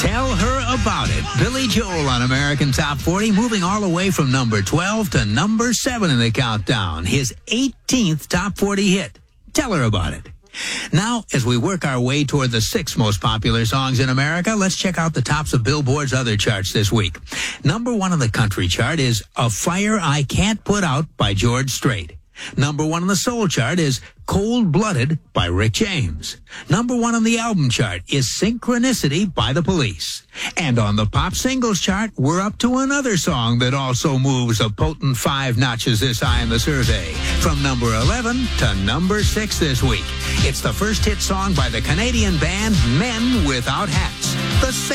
Tell Her About It. Billy Joel on American Top 40, moving all the way from number 12 to number 7 in the countdown. His 18th Top 40 hit. Tell Her About It. Now, as we work our way toward the 6 most popular songs in America, let's check out the tops of Billboard's other charts this week. Number 1 on the country chart is A Fire I Can't Put Out by George Strait. Number 1 on the soul chart is Cold Blooded by Rick James. Number 1 on the album chart is Synchronicity by The Police. And on the pop singles chart, we're up to another song that also moves a potent 5 notches this high in the survey. From number 11 to number 6 this week. It's the first hit song by the Canadian band Men Without Hats. The